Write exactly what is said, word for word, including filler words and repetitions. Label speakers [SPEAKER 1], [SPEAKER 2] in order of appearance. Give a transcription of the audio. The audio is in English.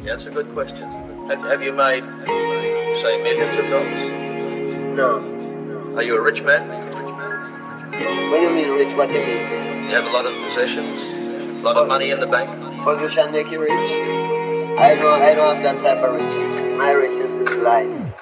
[SPEAKER 1] Yeah, that's a good question. Have, have you made, say, millions of dollars?
[SPEAKER 2] No.
[SPEAKER 1] Are you a rich man?
[SPEAKER 2] When you mean rich, what do you mean?
[SPEAKER 1] You have a lot of possessions? A lot of money in the bank?
[SPEAKER 2] Position make you rich? I don't, I don't have that type of riches. My riches is life.